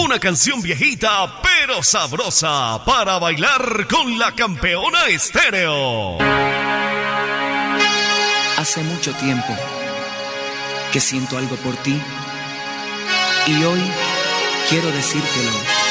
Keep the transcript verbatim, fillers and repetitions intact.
Una canción viejita pero sabrosa para bailar con la Campeona Estéreo. Hace mucho tiempo que siento algo por ti y hoy quiero decírtelo.